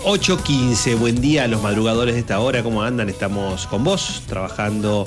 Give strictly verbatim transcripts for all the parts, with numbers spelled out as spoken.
ocho quince, buen día a los madrugadores de esta hora, ¿cómo andan? Estamos con vos, trabajando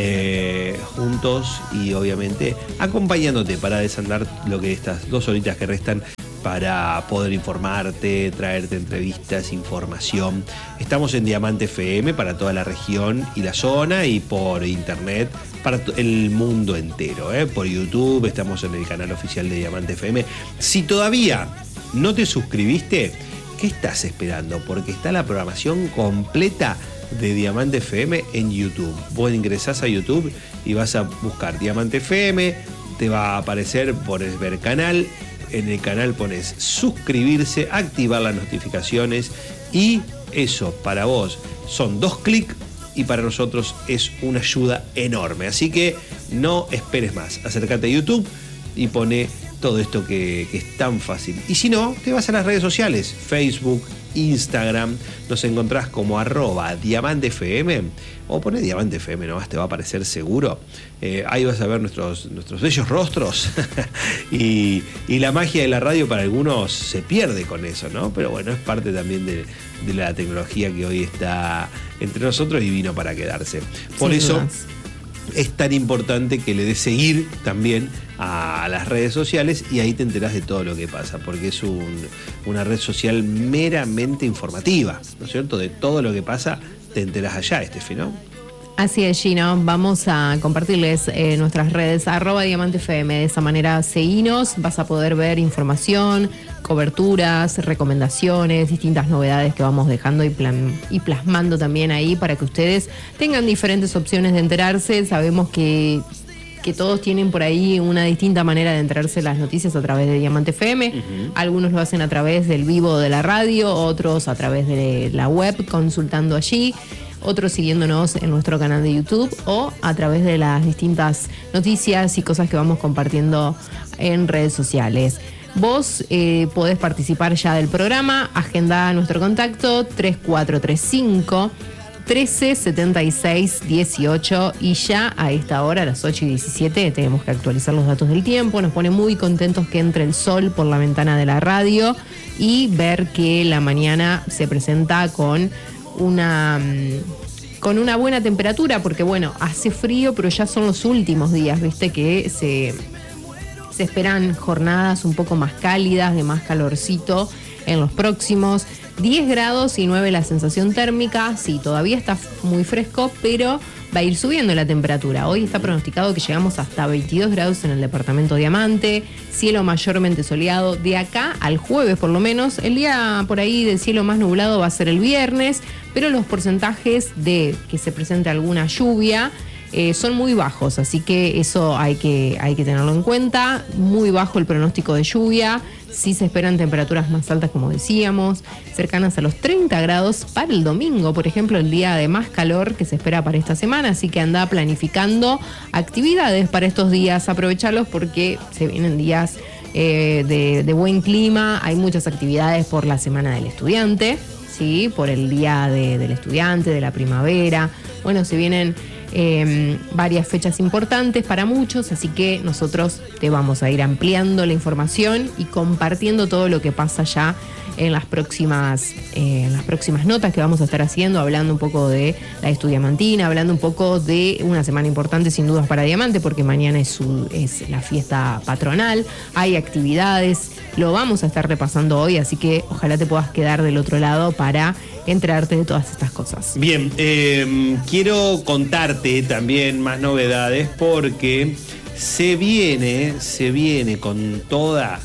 eh, juntos y obviamente acompañándote para desandar lo que estas dos horitas que restan para poder informarte, traerte entrevistas, información. Estamos en Diamante F M para toda la región y la zona y por internet para el mundo entero, ¿eh? Por YouTube, estamos en el canal oficial de Diamante F M. Si todavía no te suscribiste, ¿qué estás esperando? Porque está la programación completa de Diamante F M en YouTube. Vos ingresás a YouTube y vas a buscar Diamante F M, te va a aparecer, pones ver canal, en el canal pones suscribirse, activar las notificaciones y eso para vos son dos clics y para nosotros es una ayuda enorme. Así que no esperes más, acércate a YouTube y pone todo esto que, que es tan fácil. Y si no, te vas a las redes sociales, Facebook, Instagram, nos encontrás como arroba Diamante F M o poné Diamante F M nomás, te va a aparecer seguro. Eh, ahí vas a ver nuestros, nuestros bellos rostros y, y la magia de la radio para algunos se pierde con eso, ¿no? Pero bueno, es parte también de, de la tecnología que hoy está entre nosotros y vino para quedarse. Por Sin eso dudas. Es tan importante que le des seguir también a las redes sociales y ahí te enterás de todo lo que pasa, porque es un, una red social meramente informativa, ¿no es cierto? De todo lo que pasa te enterás allá, Estefi, ¿no? Así es, Gino. Vamos a compartirles eh, nuestras redes, arroba Diamante F M. De esa manera, seguinos, vas a poder ver información, coberturas, recomendaciones, distintas novedades que vamos dejando y, plan, y plasmando también ahí para que ustedes tengan diferentes opciones de enterarse. Sabemos que, que todos tienen por ahí una distinta manera de enterarse de las noticias a través de Diamante F M. Uh-huh. Algunos lo hacen a través del vivo de la radio, otros a través de la web, consultando allí. Otros siguiéndonos en nuestro canal de YouTube o a través de las distintas noticias y cosas que vamos compartiendo en redes sociales. Vos eh, podés participar ya del programa, agendá nuestro contacto tres cuatro tres cinco, trece setenta y seis dieciocho y ya a esta hora, a las ocho y diecisiete, tenemos que actualizar los datos del tiempo. Nos pone muy contentos que entre el sol por la ventana de la radio y ver que la mañana se presenta con una con una buena temperatura, porque bueno, hace frío, pero ya son los últimos días, viste que se, se esperan jornadas un poco más cálidas, de más calorcito en los próximos. diez grados y nueve la sensación térmica, sí, todavía está muy fresco, pero va a ir subiendo la temperatura. Hoy está pronosticado que llegamos hasta veintidós grados en el departamento Diamante, cielo mayormente soleado de acá al jueves por lo menos. El día por ahí de cielo más nublado va a ser el viernes, pero los porcentajes de que se presente alguna lluvia Eh, son muy bajos, así que eso hay que, hay que tenerlo en cuenta. Muy bajo el pronóstico de lluvia. Sí se esperan temperaturas más altas, como decíamos, cercanas a los treinta grados para el domingo, por ejemplo, el día de más calor que se espera para esta semana. Así que anda planificando actividades para estos días, aprovecharlos porque se vienen días eh, de, de buen clima. Hay muchas actividades por la Semana del Estudiante, ¿sí? Por el Día de, del Estudiante, de la primavera. Bueno, se vienen Eh, varias fechas importantes para muchos, así que nosotros te vamos a ir ampliando la información y compartiendo todo lo que pasa ya en las próximas eh, en las próximas notas que vamos a estar haciendo, hablando un poco de la estudiantina, hablando un poco de una semana importante sin dudas para Diamante, porque mañana es, su, es la fiesta patronal, hay actividades, lo vamos a estar repasando hoy, así que ojalá te puedas quedar del otro lado para enterarte de todas estas cosas. Bien, eh, quiero contarte también más novedades porque se viene, se viene con toda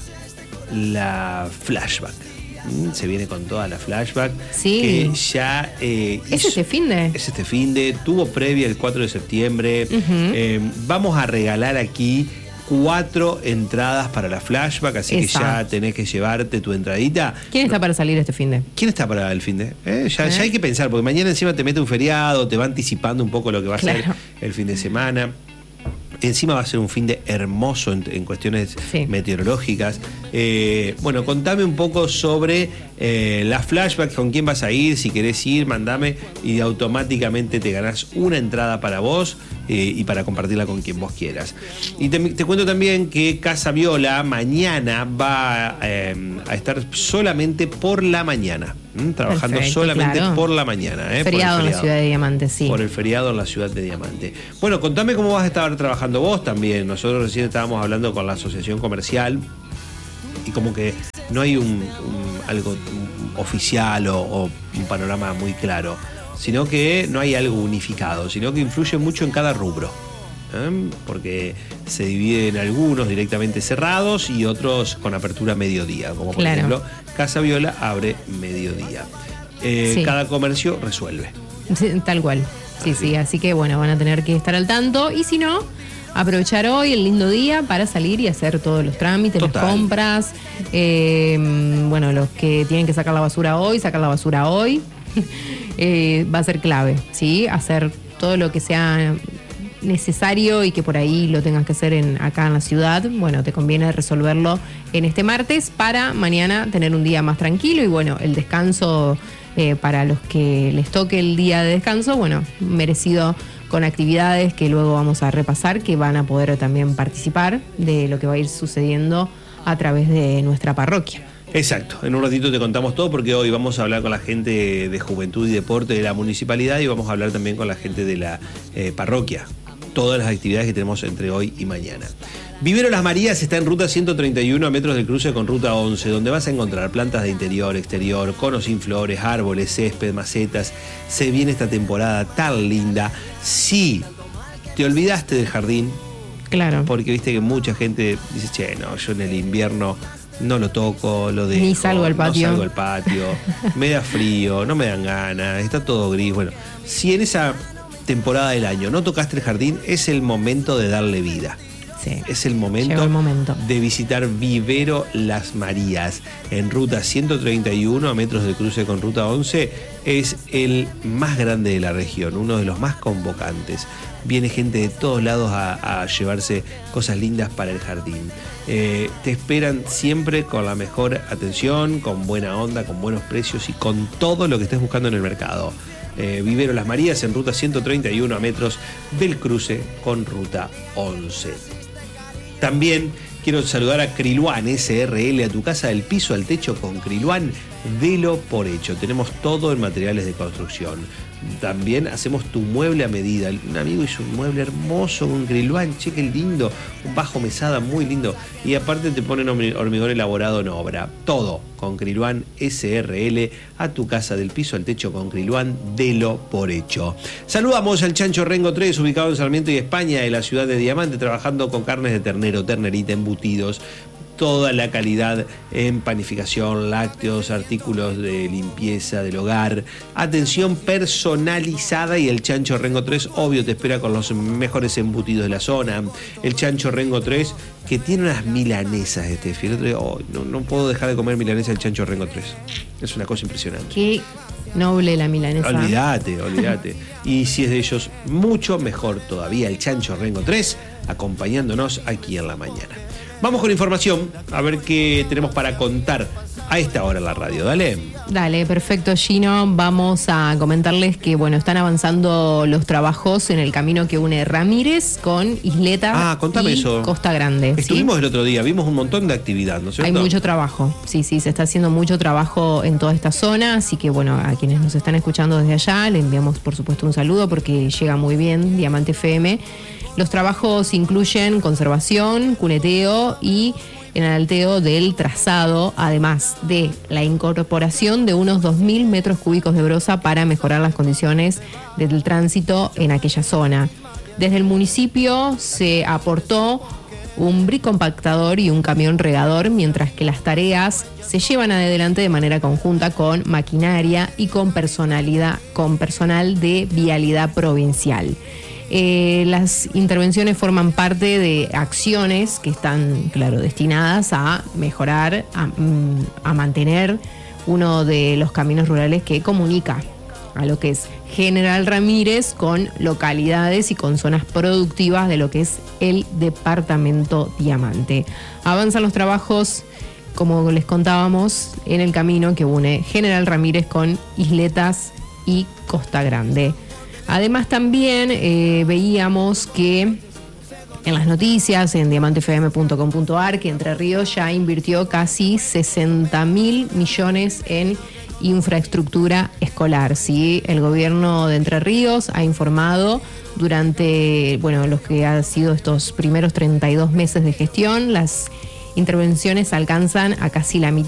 la flashback. Se viene con toda la flashback. Sí. Que ya. Eh, ¿Es hizo, este finde? Es este finde. Tuvo previa el cuatro de septiembre. Uh-huh. Eh, vamos a regalar aquí cuatro entradas para la flashback, así Esa. que ya tenés que llevarte tu entradita. ¿Quién está para salir este finde? ¿Quién está para el finde? ¿Eh? Ya, ¿Eh? ya hay que pensar, porque mañana encima te mete un feriado, te va anticipando un poco lo que va a claro. ser el fin de semana. Encima va a ser un finde hermoso en, en cuestiones sí. meteorológicas. Eh, bueno, contame un poco sobre eh, la flashback, con quién vas a ir, si querés ir, mandame y automáticamente te ganás una entrada para vos eh, y para compartirla con quien vos quieras. Y te, te cuento también que Casa Viola mañana va eh, a estar solamente por la mañana, ¿m? trabajando Perfecto, solamente claro. por la mañana. Eh, feriado, por el feriado en la ciudad de Diamante, sí. Por el feriado en la ciudad de Diamante. Bueno, contame cómo vas a estar trabajando vos también. Nosotros recién estábamos hablando con la asociación comercial y como que no hay un, un algo oficial o, o un panorama muy claro, sino que no hay algo unificado, sino que influye mucho en cada rubro, ¿eh? Porque se dividen algunos directamente cerrados y otros con apertura mediodía, como por Claro. ejemplo Casa Viola abre mediodía. Eh, Sí. Cada comercio resuelve. Sí, tal cual. Sí, Así. sí, así que bueno, van a tener que estar al tanto y si no, aprovechar hoy el lindo día para salir y hacer todos los trámites, Total. las compras. Eh, bueno, los que tienen que sacar la basura hoy, sacar la basura hoy. eh, va a ser clave, ¿sí? Hacer todo lo que sea necesario y que por ahí lo tengas que hacer en, acá en la ciudad. Bueno, te conviene resolverlo en este martes para mañana tener un día más tranquilo y bueno, el descanso eh, para los que les toque el día de descanso, bueno, merecido con actividades que luego vamos a repasar, que van a poder también participar de lo que va a ir sucediendo a través de nuestra parroquia. Exacto, en un ratito te contamos todo porque hoy vamos a hablar con la gente de Juventud y Deporte de la Municipalidad y vamos a hablar también con la gente de la eh, parroquia. Todas las actividades que tenemos entre hoy y mañana. Vivero Las Marías está en ruta ciento treinta y uno a metros del cruce con ruta once, donde vas a encontrar plantas de interior, exterior, conos sin flores, árboles, césped, macetas. Se viene esta temporada tan linda. Si te olvidaste del jardín, Claro. porque viste que mucha gente dice, che, no, yo en el invierno no lo toco, lo dejo. Ni salgo al patio. No salgo al patio, me da frío, no me dan ganas, está todo gris. Bueno, si en esa temporada del año no tocaste el jardín, es el momento de darle vida. Sí. Es el momento, Llegó el momento de visitar Vivero Las Marías en ruta ciento treinta y uno a metros del cruce con ruta once. Es el más grande de la región, uno de los más convocantes. Viene gente de todos lados a, a llevarse cosas lindas para el jardín. Eh, te esperan siempre con la mejor atención, con buena onda, con buenos precios y con todo lo que estés buscando en el mercado. Eh, Vivero Las Marías en ruta ciento treinta y uno a metros del cruce con ruta once. También quiero saludar a Kriluan S R L, a tu casa del piso al techo con Kriluan, delo por hecho. Tenemos todo en materiales de construcción. También hacemos tu mueble a medida. Un amigo hizo un mueble hermoso con Kriluan, che, qué lindo, un bajo mesada muy lindo. Y aparte te ponen hormigón elaborado en obra. Todo con Kriluan S R L, a tu casa del piso al techo con Kriluan, delo por hecho. Saludamos al Chancho Rengo tres, ubicado en Sarmiento y España, de la ciudad de Diamante, trabajando con carnes de ternero, ternerita, embutidos, toda la calidad en panificación, lácteos, artículos de limpieza del hogar, atención personalizada, y el Chancho Rengo tres, obvio, te espera con los mejores embutidos de la zona. El Chancho Rengo tres, que tiene unas milanesas, este el otro día, oh, no, no puedo dejar de comer milanesa del Chancho Rengo tres. Es una cosa impresionante. Qué noble la milanesa. Olvídate, olvídate. Y si es de ellos, mucho mejor todavía, el Chancho Rengo tres, acompañándonos aquí en la mañana. Vamos con información, a ver qué tenemos para contar a esta hora en la radio. Dale. Dale, perfecto, Gino. Vamos a comentarles que, bueno, están avanzando los trabajos en el camino que une Ramírez con Isleta Ah, contame y eso. Costa Grande. ¿sí? Estuvimos el otro día, vimos un montón de actividad, ¿no es cierto? Hay mucho trabajo, sí, sí, se está haciendo mucho trabajo en toda esta zona, así que bueno, a quienes nos están escuchando desde allá, le enviamos por supuesto un saludo porque llega muy bien Diamante F M. Los trabajos incluyen conservación, cuneteo y enalteo del trazado, además de la incorporación de unos dos mil metros cúbicos de brosa para mejorar las condiciones del tránsito en aquella zona. Desde el municipio se aportó un bricompactador y un camión regador, mientras que las tareas se llevan adelante de manera conjunta con maquinaria y con personalidad, con personal de vialidad provincial. Eh, las intervenciones forman parte de acciones que están, claro, destinadas a mejorar, a, a mantener uno de los caminos rurales que comunica a lo que es General Ramírez con localidades y con zonas productivas de lo que es el departamento Diamante. Avanzan los trabajos como les contábamos, en el camino que une General Ramírez con Isletas y Costa Grande. Además también eh, veíamos que en las noticias, en diamante f m punto com punto a r, que Entre Ríos ya invirtió casi sesenta mil millones en infraestructura escolar. Sí, el gobierno de Entre Ríos ha informado durante, bueno, los que han sido estos primeros treinta y dos meses de gestión, las intervenciones alcanzan a casi la mitad